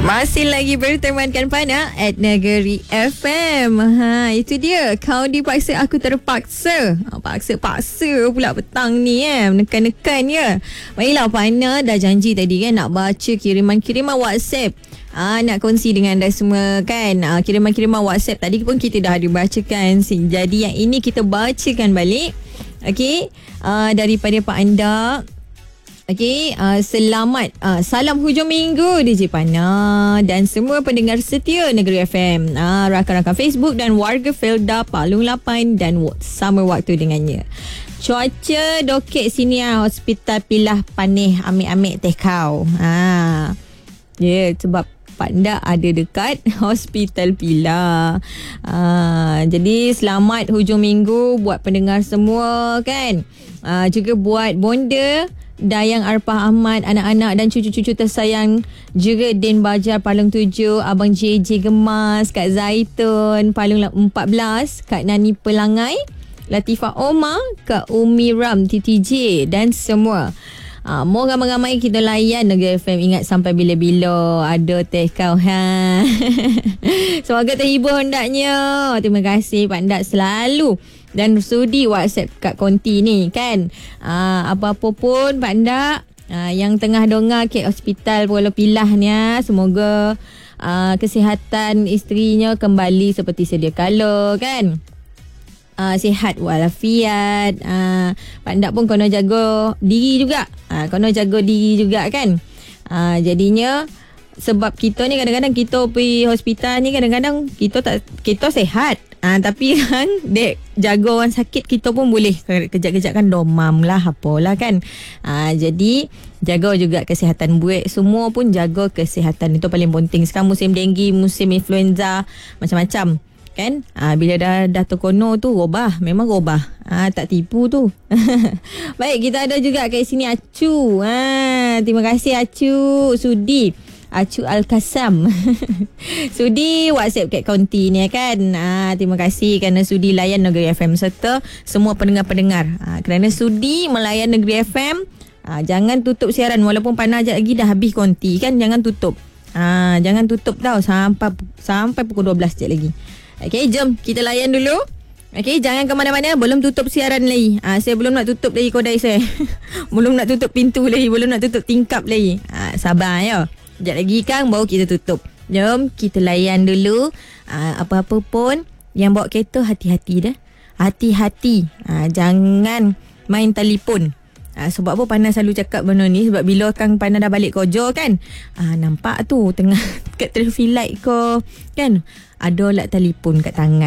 Masih lagi bertemankan Pana at Negeri FM. Itu dia. Kau dipaksa, aku terpaksa. Paksa pula petang ni menekan-nekan ya. Baiklah, Pana dah janji tadi kan nak baca kiriman-kiriman WhatsApp. Nak kongsi dengan anda semua kan. Kiriman-kiriman WhatsApp tadi pun kita dah dibacakan. Jadi yang ini kita bacakan balik. Okey, daripada Pak Anda. Okey, selamat salam hujung minggu DJ Pana dan semua pendengar setia Negeri FM, rakan-rakan Facebook dan warga Felda Palung 8 dan sama waktu dengannya. Cuaca dokek sini hospital Pilah panih amik-amik teh kau. Sebab Panda ada dekat hospital Pilah. Jadi selamat hujung minggu buat pendengar semua kan. Juga buat bonda Dayang Arpah Ahmad, anak-anak dan cucu-cucu tersayang juga Din Bajar Palung 7, Abang JJ Gemas, Kak Zaitun Palung 14, Kak Nani Pelangai, Latifah Omar, Kak Umi Ram TTJ dan semua. Mau ramai-ramai kita layan Negeri FM. Ingat sampai bila-bila ada teh kau Semoga terhibur hendaknya. Terima kasih Pak Ndak selalu dan sudi WhatsApp kat konti ni kan. Apa-apa pun Pak Ndak yang tengah dengar ke hospital Pulau Pilah ni, semoga kesihatan isterinya kembali seperti sedia kala kan. Sihat walafiat. Pak Ndak pun kena jaga diri juga. Kan. Jadinya sebab kita ni kadang-kadang kita pergi hospital ni kadang-kadang kita sihat. Tapi kan dek jaga orang sakit kita pun boleh kejap-kejap kan domam lah apalah kan. Jadi jaga juga kesihatan buat semua pun jaga kesihatan itu paling penting. Sekarang musim denggi, musim influenza, macam-macam kan. Bila dah terkono tu memang robah. Tak tipu tu. Baik, kita ada juga kat sini Acu. Terima kasih Acu sudi. Acu Al-Kasam sudi WhatsApp kat konti ni kan. Terima kasih kerana sudi layan Negeri FM serta semua pendengar-pendengar. Kerana sudi melayan Negeri FM, jangan tutup siaran walaupun panas sekejap lagi dah habis konti kan. Jangan tutup. Jangan tutup tau sampai pukul 12 sekejap lagi. Okey, jom kita layan dulu. Okey, jangan ke mana-mana. Belum tutup siaran lagi. Saya belum nak tutup lagi kodai saya. Belum nak tutup pintu lagi. Belum nak tutup tingkap lagi. Sabar ya. Sekejap lagi Kang baru kita tutup. Jom kita layan dulu. Apa-apa pun yang bawa kereta hati-hati dah. Hati-hati. Jangan main telefon. Sebab apa Pana selalu cakap benda ni. Sebab bila Kang Pana dah balik kerja kan, nampak tu tengah kat traffic light ke kan, ada lah telefon kat tangan.